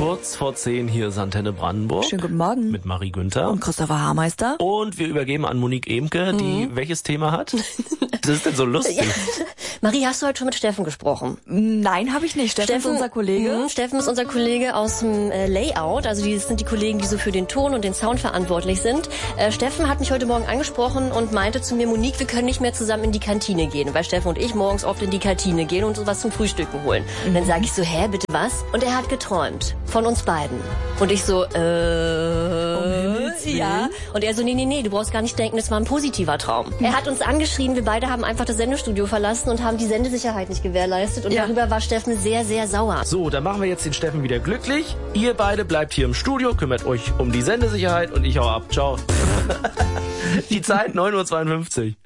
Kurz vor 10 hier ist Antenne Brandenburg. Schönen guten Morgen. Mit Marie Günther. Und Christopher Haarmeister. Und wir übergeben an Monique Emke, die welches Thema hat? Das ist denn so lustig? Ja. Marie, hast du heute schon mit Steffen gesprochen? Nein, habe ich nicht. Steffen ist unser Kollege. Steffen ist unser Kollege aus dem Layout. Also das sind die Kollegen, die so für den Ton und den Sound verantwortlich sind. Steffen hat mich heute Morgen angesprochen und meinte zu mir, Monique, wir können nicht mehr zusammen in die Kantine gehen, weil Steffen und ich morgens oft in die Kantine gehen und was zum Frühstücken holen. Und dann sage ich so, bitte was? Und er hat geträumt von uns beiden. Und ich so, ja. Und er so, nee, du brauchst gar nicht denken, das war ein positiver Traum. Er hat uns angeschrien, wir beide haben einfach das Sendestudio verlassen und haben die Sendesicherheit nicht gewährleistet. Und darüber war Steffen sehr, sehr sauer. So, dann machen wir jetzt den Steffen wieder glücklich. Ihr beide bleibt hier im Studio, kümmert euch um die Sendesicherheit und ich hau ab. Ciao. Die Zeit 9:52 Uhr.